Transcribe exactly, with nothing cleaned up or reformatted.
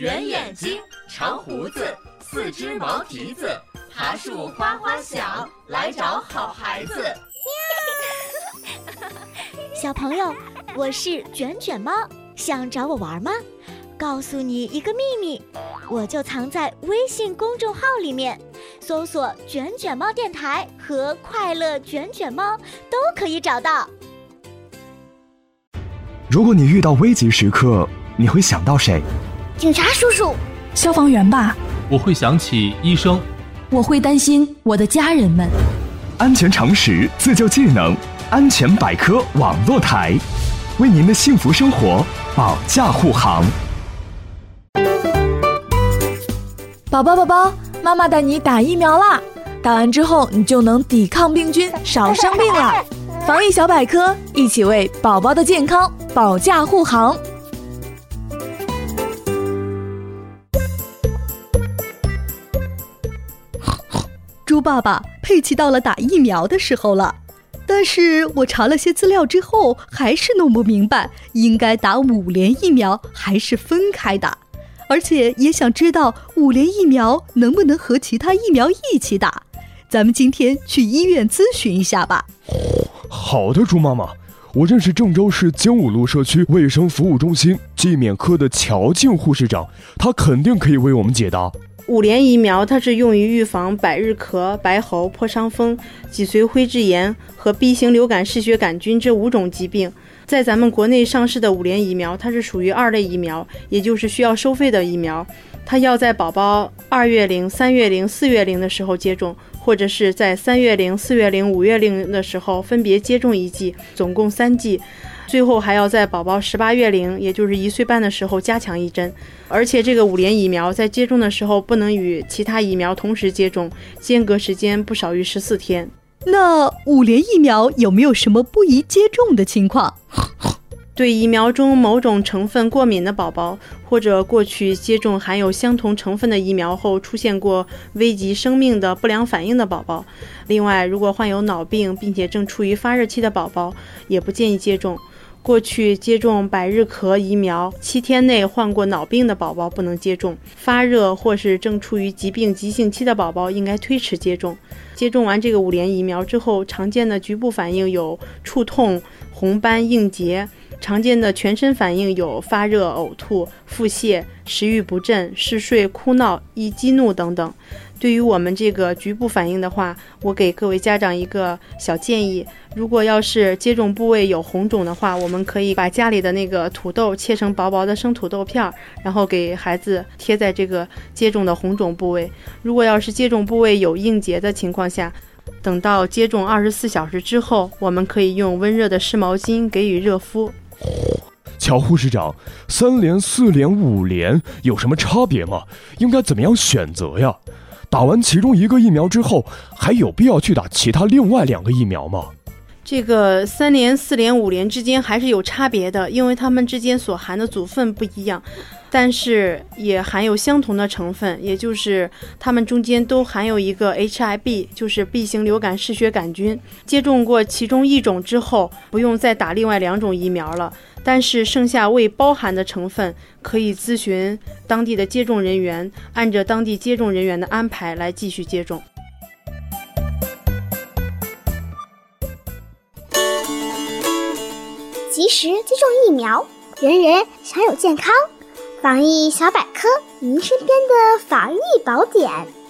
圆眼睛，长胡子，四只毛蹄子，爬树花花小，来找好孩子。 小朋友，我是卷卷猫，想找我玩吗？告诉你一个秘密，我就藏在微信公众号里面，搜索卷卷猫电台和快乐卷卷猫都可以找到。 如果你遇到危急时刻，你会想到谁？ 警察叔叔。 消防员吧。 我会想起医生。 我会担心我的家人们。 安全常识，自救技能，安全百科网络台，为您的幸福生活保驾护航。 宝宝宝宝，妈妈带你打疫苗啦！打完之后，你就能抵抗病菌，少生病了。防疫小百科，一起为宝宝的健康保驾护航。 猪爸爸，佩奇到了打疫苗的时候了，但是我查了些资料之后，还是弄不明白应该打五联疫苗还是分开打，而且也想知道五联疫苗能不能和其他疫苗一起打。咱们今天去医院咨询一下吧。 好的，猪妈妈，我认识郑州市精武路社区卫生服务中心季免科的乔静护士长，他肯定可以为我们解答。 五联疫苗它是用于预防百日咳、白喉、破伤风、脊髓灰质炎和 B 型流感嗜血杆菌这五种疾病。在咱们国内上市的五联疫苗，它是属于二类疫苗，也就是需要收费的疫苗。它要在宝宝二月龄、三月龄、四月龄的时候接种，或者是在三月龄、四月龄、五月龄的时候分别接种一剂，总共三剂。最后还要在宝宝十八月龄，也就是一岁半的时候加强一针。而且这个五联疫苗在接种的时候不能与其他疫苗同时接种，间隔时间不少于十四天。 那五联疫苗有没有什么不宜接种的情况？ 对疫苗中某种成分过敏的宝宝，或者过去接种含有相同成分的疫苗后出现过危及生命的不良反应的宝宝。另外，如果患有脑病并且正处于发热期的宝宝，也不建议接种。过去接种百日咳疫苗七天内患过脑病的宝宝不能接种，发热或是正处于疾病急性期的宝宝应该推迟接种。接种完这个五联疫苗之后，常见的局部反应有触痛、红斑、硬结，常见的全身反应有发热、呕吐、腹泻、食欲不振、嗜睡、哭闹、易激怒等等。对于我们这个局部反应的话，我给各位家长一个小建议，如果要是接种部位有红肿的话，我们可以把家里的那个土豆切成薄薄的生土豆片，然后给孩子贴在这个接种的红肿部位。如果要是接种部位有硬结的情况下，等到接种二十四小时之后，我们可以用温热的湿毛巾给予热敷。 乔护士长，三联、四联、五联有什么差别吗？应该怎么样选择呀？打完其中一个疫苗之后，还有必要去打其他另外两个疫苗吗？ 这个三联、四联、五联之间还是有差别的，因为它们之间所含的组分不一样，但是也含有相同的成分，也就是它们中间都含有一个 H I V， 就是 B 型流感嗜血杆菌。接种过其中一种之后，不用再打另外两种疫苗了。但是剩下未包含的成分，可以咨询当地的接种人员，按着当地接种人员的安排来继续接种。 及时接种疫苗，人人享有健康。防疫小百科，您身边的防疫宝典。